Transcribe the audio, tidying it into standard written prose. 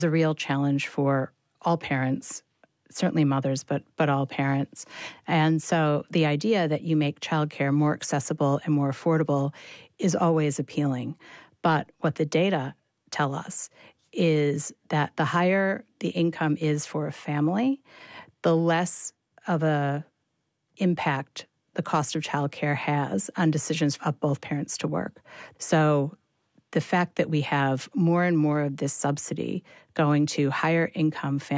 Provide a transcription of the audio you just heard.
a real challenge for all parents, certainly mothers, but all parents. And so the idea that you make childcare more accessible and more affordable is always appealing. But what the data tell us is that the higher the income is for a family, the less of a impact the cost of childcare has on decisions of both parents to work. So the fact that we have more and more of this subsidy going to higher income families